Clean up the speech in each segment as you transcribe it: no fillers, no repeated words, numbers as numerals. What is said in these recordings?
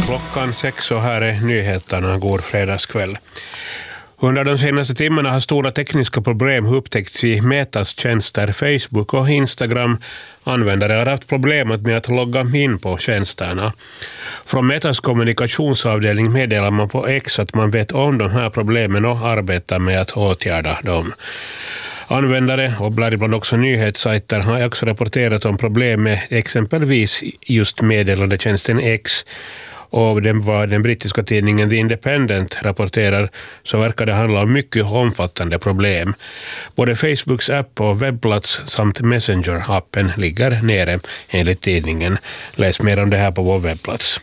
klockan 6 och här är nyheterna. God fredagskväll. Under de senaste timmarna har stora tekniska problem upptäckts i Metas tjänster Facebook och Instagram. Användare har haft problemet med att logga in på tjänsterna. Från Metas kommunikationsavdelning meddelar man på X att man vet om de här problemen och arbetar med att åtgärda dem. Användare och bland också nyhetssajter har också rapporterat om problem med exempelvis just meddelandetjänsten X. Och vad den brittiska tidningen The Independent rapporterar så verkar det handla om mycket omfattande problem. Både Facebooks app och webbplats samt Messenger-appen ligger nere enligt tidningen. Läs mer om det här på vår webbplats.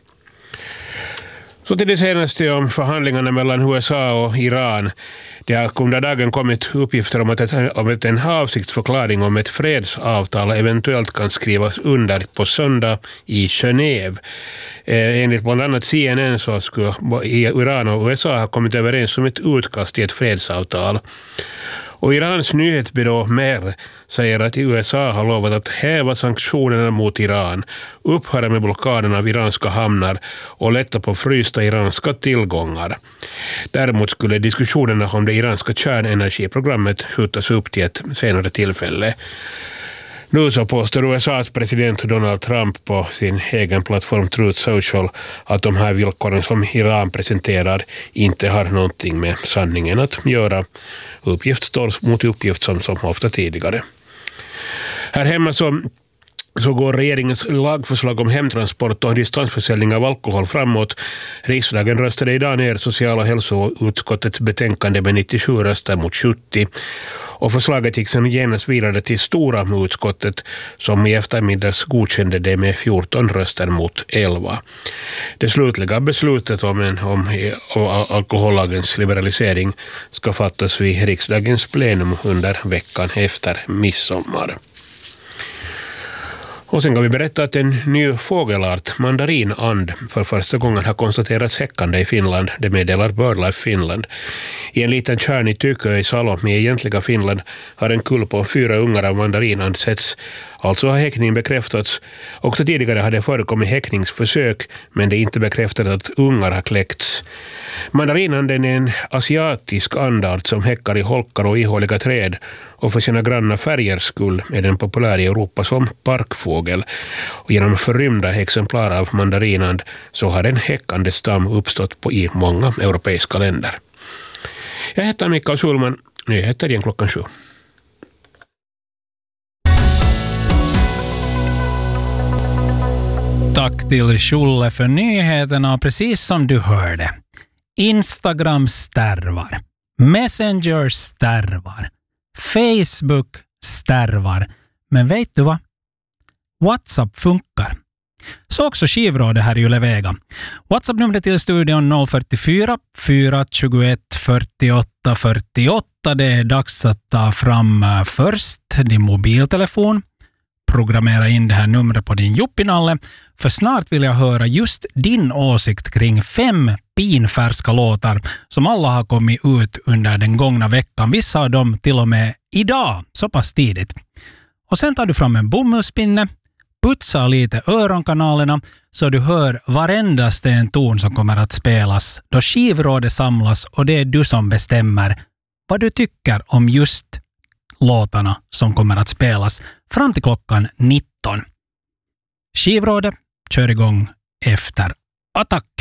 Så till det senaste om förhandlingarna mellan USA och Iran. Det har under dagen kommit uppgifter om att en avsiktsförklaring om ett fredsavtal eventuellt kan skrivas under på söndag i Genève. Enligt bland annat CNN så skulle Iran och USA ha kommit överens om ett utkast till ett fredsavtal. Och Irans nyhetsbyrå MER säger att USA har lovat att häva sanktionerna mot Iran, upphöra med blockaden av iranska hamnar och lätta på frysta iranska tillgångar. Däremot skulle diskussionerna om det iranska kärnenergiprogrammet skjutas upp till ett senare tillfälle. Nu så påstår USAs president Donald Trump på sin egen plattform Truth Social att de här villkoren som Iran presenterar inte har någonting med sanningen att göra. Uppgift står mot uppgift som ofta tidigare. Här hemma så går regeringens lagförslag om hemtransport och distansförsäljning av alkohol framåt. Riksdagen röstade idag ner sociala hälsoutskottets betänkande med 97 röster mot 70. Och förslaget gick sedan genast vidare till stora utskottet som i eftermiddags godkände det med 14 röster mot 11. Det slutliga beslutet om alkohollagens liberalisering ska fattas vid riksdagens plenum under veckan efter midsommar. Och sen kan vi berätta att en ny fågelart, mandarinand, för första gången har konstaterats häckande i Finland. Det meddelar BirdLife Finland. I en liten tjärn i Tykö i Salomi i egentliga Finland har en kull på 4 ungar av mandarinand setts. Alltså har häckningen bekräftats. Också tidigare hade förekommit häckningsförsök, men det är inte bekräftat att ungar har kläckts. Mandarinanden är en asiatisk andart som häckar i holkar och ihåliga träd, och för sina granna färgers skull är den populär i Europa som parkfågel. Och genom förrymda exemplar av mandarinand så har en häckande stam uppstått i många europeiska länder. Jag heter Mikael Schulman. Nyheter igen klockan 7. Tack till Schulle för nyheterna. Precis som du hörde. Instagram stärvar. Messenger stärvar. Facebook stärvar. Men vet du vad? WhatsApp funkar. Så också skivrådet här i Ylevega. WhatsApp-numret till studion 044 421 48 48. Det är dags att ta fram först din mobiltelefon. Programmera in det här numret på din juppinalle, för snart vill jag höra just din åsikt kring 5 pinfärska låtar som alla har kommit ut under den gångna veckan. Vissa av dem till och med idag, så pass tidigt. Och sen tar du fram en bomullspinne, putsar lite öronkanalerna så du hör varendaste en ton som kommer att spelas då skivrådet samlas, och det är du som bestämmer vad du tycker om just låtarna som kommer att spelas fram till klockan 19. Skivrådet kör igång efter attack.